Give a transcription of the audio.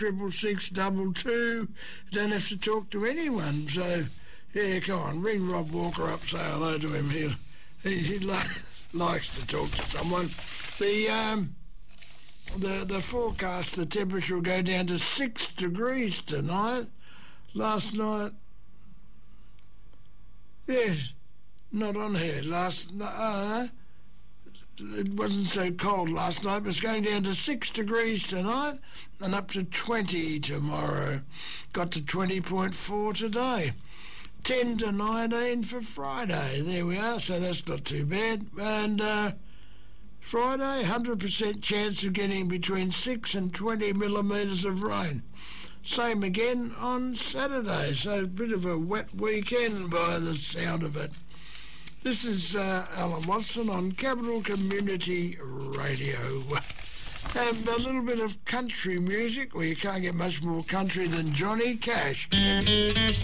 66622. Don't have to talk to anyone. So, yeah, come on, ring Rob Walker up, say hello to him. He likes to talk to someone. The forecast, the temperature will go down to 6 degrees tonight. Last night, yes, not on here. It wasn't so cold last night, but it's going down to 6 degrees tonight and up to 20 tomorrow. Got to 20.4 today. 10 to 19 for Friday. There we are, so that's not too bad. And Friday, 100% chance of getting between 6 and 20 millimetres of rain. Same again on Saturday, so a bit of a wet weekend by the sound of it. This is Alan Watson on Capital Community Radio. And a little bit of country music. Well, you can't get much more country than Johnny Cash.